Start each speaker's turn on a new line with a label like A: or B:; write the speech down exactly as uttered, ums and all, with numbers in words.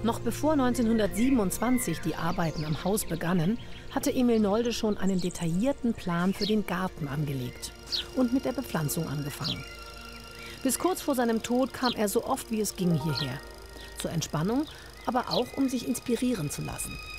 A: Noch bevor neunzehnhundertsiebenundzwanzig die Arbeiten am Haus begannen, hatte Emil Nolde schon einen detaillierten Plan für den Garten angelegt und mit der Bepflanzung angefangen. Bis kurz vor seinem Tod kam er so oft wie es ging hierher. Zur Entspannung, aber auch um sich inspirieren zu lassen.